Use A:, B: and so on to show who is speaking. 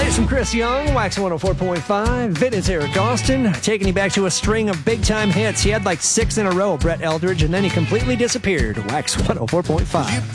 A: It's from Chris Young, Wax 104.5. It is Eric Austin, taking you back to a string of big-time hits. He had like 6 in a row, Brett Eldridge, and then he completely disappeared. Wax 104.5.